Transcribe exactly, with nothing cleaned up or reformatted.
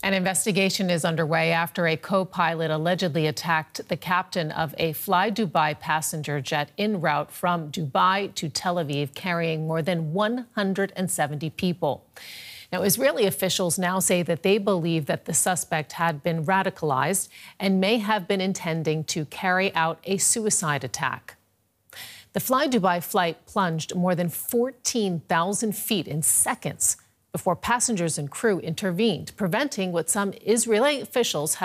An investigation is underway after a co-pilot allegedly attacked the captain of a Fly Dubai passenger jet en route from Dubai to Tel Aviv, carrying more than one hundred seventy people. Now, Israeli officials now say that they believe that the suspect had been radicalized and may have been intending to carry out a suicide attack. The Fly Dubai flight plunged more than fourteen thousand feet in seconds before passengers and crew intervened, preventing what some Israeli officials have